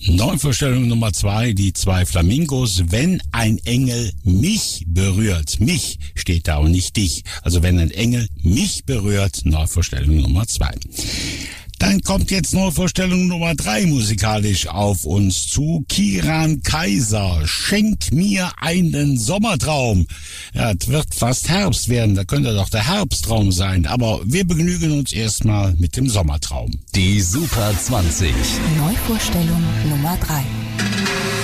Neuvorstellung Nummer 2, die zwei Flamingos. Wenn ein Engel mich berührt. Mich steht da und nicht dich. Also wenn ein Engel mich berührt, Neuvorstellung Nummer 2. Dann kommt jetzt Neuvorstellung Nummer 3 musikalisch auf uns zu. Kiran Kaiser, schenk mir einen Sommertraum. Ja, es wird fast Herbst werden, da könnte doch der Herbsttraum sein. Aber wir begnügen uns erstmal mit dem Sommertraum. Die Super 20. Neuvorstellung Nummer 3.